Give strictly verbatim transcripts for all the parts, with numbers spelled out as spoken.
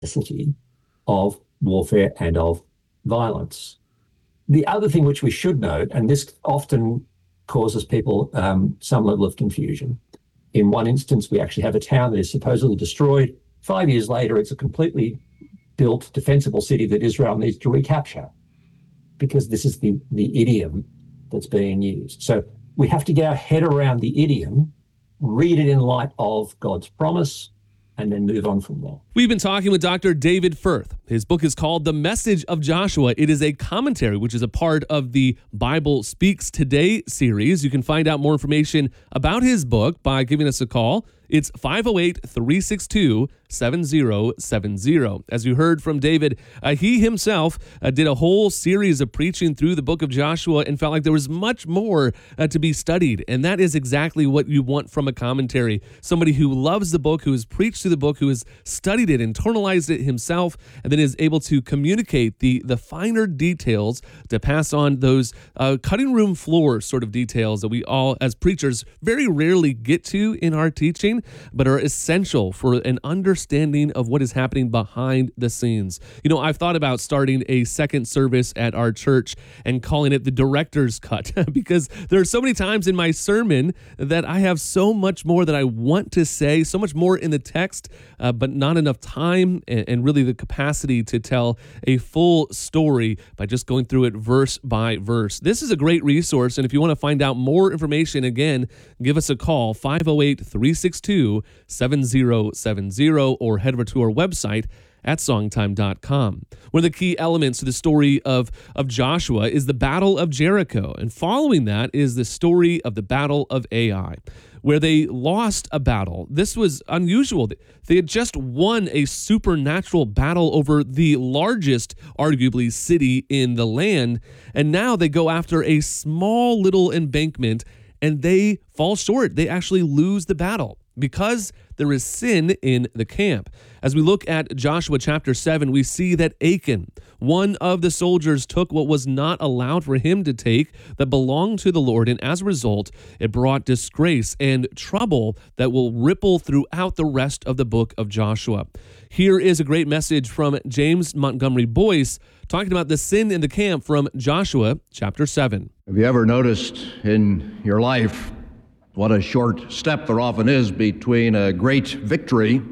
necessity of warfare and of violence. The other thing which we should note, and this often causes people um, some level of confusion. In one instance, we actually have a town that is supposedly destroyed. Five years later, it's a completely built, defensible city that Israel needs to recapture, because this is the, the idiom that's being used. So we have to get our head around the idiom, read it in light of God's promise, and then move on from there. We've been talking with Doctor David Firth. His book is called The Message of Joshua. It is a commentary, which is a part of the Bible Speaks Today series. You can find out more information about his book by giving us a call. It's five oh eight, three six two, seven oh seven oh. As you heard from David, uh, he himself uh, did a whole series of preaching through the book of Joshua and felt like there was much more uh, to be studied. And that is exactly what you want from a commentary. Somebody who loves the book, who has preached through the book, who has studied it, internalized it himself, and then is able to communicate the, the finer details to pass on those uh, cutting room floor sort of details that we all, as preachers, very rarely get to in our teaching, but are essential for an understanding of what is happening behind the scenes. You know, I've thought about starting a second service at our church and calling it the director's cut, because there are so many times in my sermon that I have so much more that I want to say, so much more in the text, uh, but not enough time and, and really the capacity to tell a full story by just going through it verse by verse. This is a great resource, and if you want to find out more information, again, give us a call, five oh eight, three six two, seven oh seven oh, or head over to our website at songtime dot com. One of the key elements to the story of, of Joshua is the Battle of Jericho, and following that is the story of the Battle of Ai, where they lost a battle. This was unusual. They had just won a supernatural battle over the largest, arguably, city in the land, and now they go after a small little embankment, and they fall short. They actually lose the battle because there is sin in the camp. As we look at Joshua chapter seven, we see that Achan, one of the soldiers, took what was not allowed for him to take that belonged to the Lord, and as a result, it brought disgrace and trouble that will ripple throughout the rest of the book of Joshua. Here is a great message from James Montgomery Boyce talking about the sin in the camp from Joshua chapter seven. Have you ever noticed in your life what a short step there often is between a great victory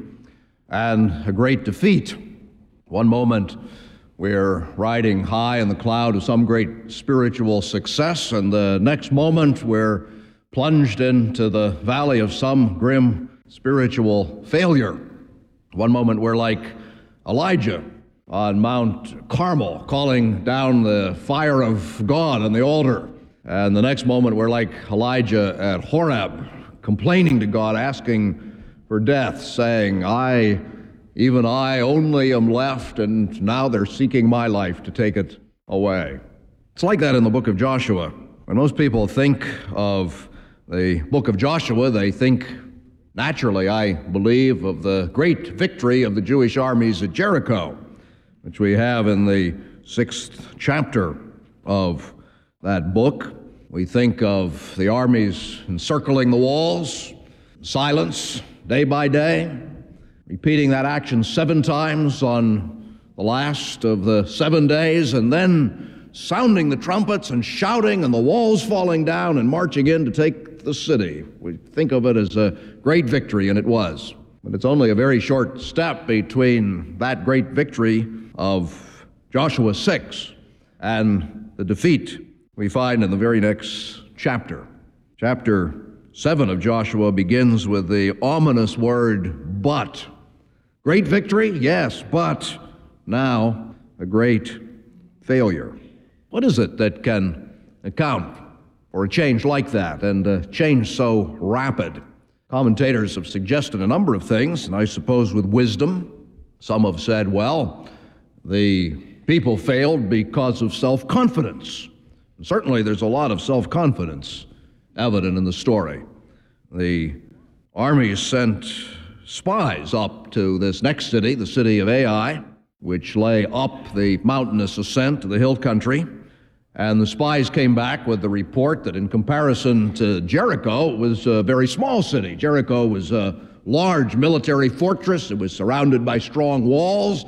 and a great defeat? One moment we're riding high in the cloud of some great spiritual success, and the next moment we're plunged into the valley of some grim spiritual failure. One moment we're like Elijah on Mount Carmel, calling down the fire of God on the altar. And the next moment, we're like Elijah at Horeb, complaining to God, asking for death, saying, I, even I, only am left, and now they're seeking my life to take it away. It's like that in the book of Joshua. When most people think of the book of Joshua, they think naturally, I believe, of the great victory of the Jewish armies at Jericho, which we have in the sixth chapter of that book. We think of the armies encircling the walls, silence day by day, repeating that action seven times on the last of the seven days, and then sounding the trumpets and shouting and the walls falling down and marching in to take the city. We think of it as a great victory, and it was. But it's only a very short step between that great victory of Joshua six and the defeat we find in the very next chapter. Chapter seven of Joshua begins with the ominous word, but. Great victory? Yes, but now a great failure. What is it that can account for a change like that, and a change so rapid? Commentators have suggested a number of things, and I suppose with wisdom. Some have said, well, the people failed because of self-confidence. And certainly there's a lot of self-confidence evident in the story. The army sent spies up to this next city, the city of Ai, which lay up the mountainous ascent to the hill country. And the spies came back with the report that in comparison to Jericho, it was a very small city. Jericho was a large military fortress. It was surrounded by strong walls.